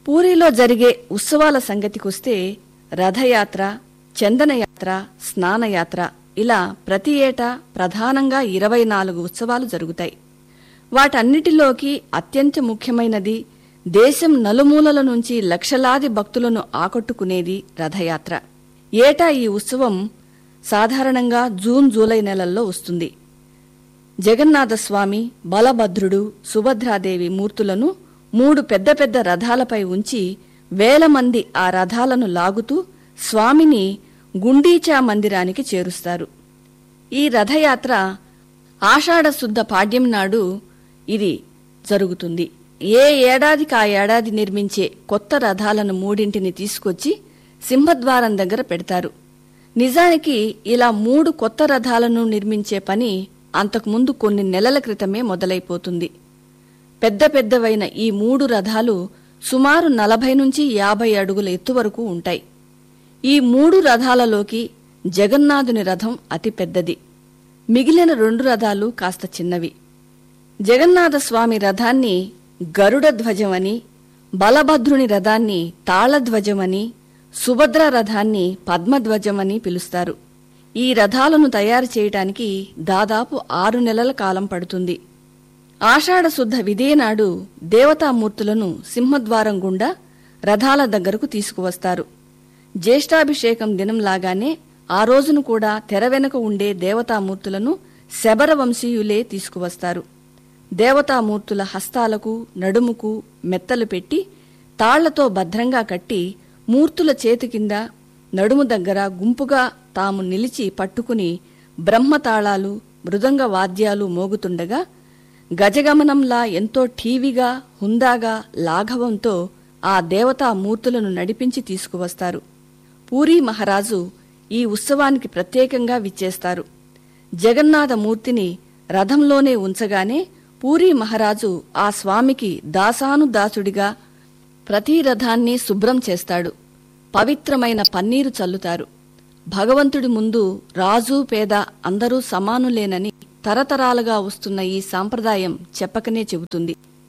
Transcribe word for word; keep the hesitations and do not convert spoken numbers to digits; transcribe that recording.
పూరీలో జరిగే ఉత్సవాల సంగతికొస్తే రథయాత్ర, చందనయాత్ర, స్నానయాత్ర ఇలా ప్రతి ఏటా ప్రధానంగా ఇరవై నాలుగు ఉత్సవాలు జరుగుతాయి. వాటన్నిటిలోకి అత్యంత ముఖ్యమైనది, దేశం నలుమూలల నుంచి లక్షలాది భక్తులను ఆకట్టుకునేది రథయాత్ర. ఏటా ఈ ఉత్సవం సాధారణంగా జూన్ జూలై నెలల్లో వస్తుంది. జగన్నాథస్వామి, బలభద్రుడు, సుభద్రాదేవి మూర్తులను మూడు పెద్ద పెద్ద రథాలపై ఉంచి వేల మంది ఆ రథాలను లాగుతూ స్వామిని గుండీచా మందిరానికి చేరుస్తారు. ఈ రథయాత్ర ఆషాఢశుద్ధ పాడ్యం నాడు ఇది జరుగుతుంది. ఏ ఏడాదికి ఆ ఏడాది నిర్మించే కొత్త రథాలను మూడింటిని తీసుకొచ్చి సింహద్వారం దగ్గర పెడతారు. నిజానికి ఇలా మూడు కొత్త రథాలను నిర్మించే పని అంతకుముందు కొన్ని నెలల క్రితమే మొదలైపోతుంది. పెద్ద పెద్దవైన ఈ మూడు రథాలు సుమారు నలభై నుంచి యాభై అడుగుల ఎత్తు వరకు ఉంటాయి. ఈ మూడు రథాలలోకి జగన్నాథుని రథం అతి పెద్దది. మిగిలిన రెండు రథాలు కాస్త చిన్నవి. జగన్నాథస్వామి రథాన్ని గరుడ ధ్వజమని, బలభద్రుని రథాన్ని తాళధ్వజమని, సుభద్ర రథాన్ని పద్మధ్వజమని పిలుస్తారు. ఈ రథాలను తయారు చేయటానికి దాదాపు ఆరు నెలల కాలం పడుతుంది. ఆషాఢశుద్ధ విదేనాడు దేవతామూర్తులను సింహద్వారం గుండా రథాల దగ్గరకు తీసుకువస్తారు. జ్యేష్ఠాభిషేకం దినంలాగానే ఆ రోజును కూడా తెర వెనుక ఉండే దేవతామూర్తులను శబర వంశీయులే తీసుకువస్తారు. దేవతామూర్తుల హస్తాలకు, నడుముకు మెత్తలు పెట్టి తాళ్లతో భద్రంగా కట్టి మూర్తుల చేతి కింద, నడుము దగ్గర గుంపుగా తాము నిలిచి పట్టుకుని బ్రహ్మతాళాలు, మృదంగ వాద్యాలు మోగుతుండగా గజగమనంలా ఎంతో ఠీవిగా, హుందాగా, లాఘవంతో ఆ దేవతామూర్తులను నడిపించి తీసుకువస్తారు. పూరీ మహారాజు ఈ ఉత్సవానికి ప్రత్యేకంగా విచ్చేస్తారు. జగన్నాథమూర్తిని రథంలోనే ఉంచగానే పూరీ మహారాజు ఆ స్వామికి దాసానుదాసుడిగా ప్రతి రథాన్ని శుభ్రం చేస్తాడు. పవిత్రమైన పన్నీరు చల్లుతారు. భగవంతుడి ముందు రాజు పేద అందరూ సమానులేనని తరతరాలుగా వస్తున్న ఈ సాంప్రదాయం చెప్పకనే చెబుతుంది.